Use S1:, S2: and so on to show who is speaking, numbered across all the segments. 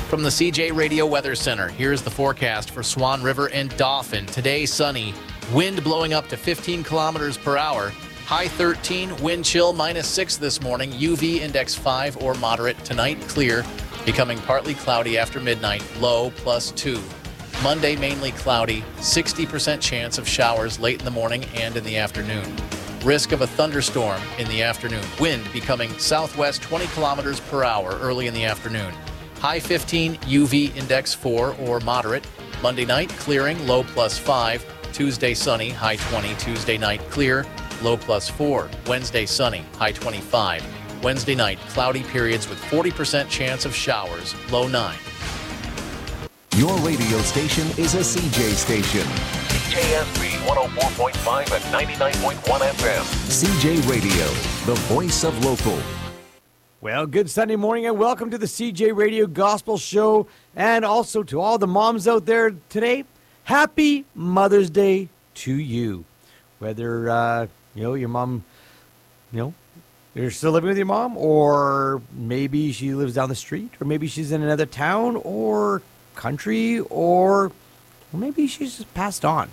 S1: From the CJ Radio Weather Center, here's the forecast for Swan River and Dauphin. Today, sunny, wind blowing up to 15 kilometers per hour. High 13, wind chill -6 this morning. UV index 5 or moderate. Tonight, clear, becoming partly cloudy after midnight. Low +2. Monday, mainly cloudy. 60% chance of showers late in the morning and in the afternoon. Risk of a thunderstorm in the afternoon. Wind becoming southwest 20 kilometers per hour early in the afternoon. High 15, UV index 4 or moderate. Monday night, clearing, low +5. Tuesday, sunny, high 20. Tuesday night, clear, low +4. Wednesday, sunny, high 25. Wednesday night, cloudy periods with 40% chance of showers, low 9.
S2: Your radio station is a CJ station.
S3: CJSB 104.5 and 99.1 FM.
S2: CJ Radio, the voice of local.
S4: Well, good Sunday morning and welcome to the CJ Radio Gospel Show, and also to all the moms out there today. Happy Mother's Day to you. Whether, your mom, you're still living with your mom, or maybe she lives down the street, or maybe she's in another town or country, or maybe she's just passed on.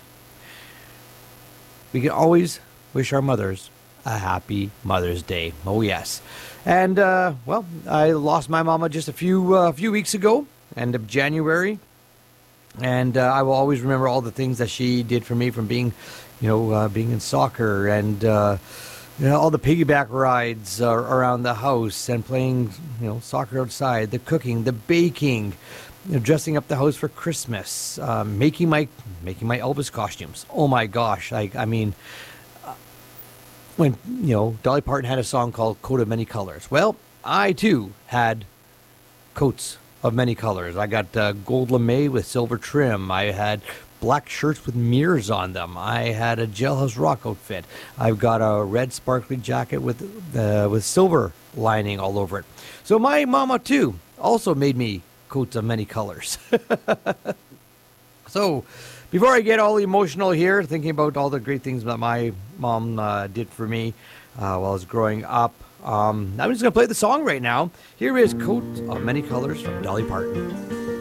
S4: We can always wish our mothers a happy Mother's Day. Oh, yes. And, I lost my mama just a few weeks ago, end of January. And I will always remember all the things that she did for me, from being, being in soccer and, all the piggyback rides around the house and playing, soccer outside, the cooking, the baking, dressing up the house for Christmas, making my Elvis costumes. Oh my gosh! When Dolly Parton had a song called "Coat of Many Colors," well, I too had coats of many colors. I got gold lame with silver trim. I had black shirts with mirrors on them. I had a Jailhouse Rock outfit. I've got a red sparkly jacket with silver lining all over it. So my mama too also made me coats of many colors. So before I get all emotional here, thinking about all the great things that my mom did for me while I was growing up, I'm just going to play the song right now. Here is Coat of Many Colors from Dolly Parton.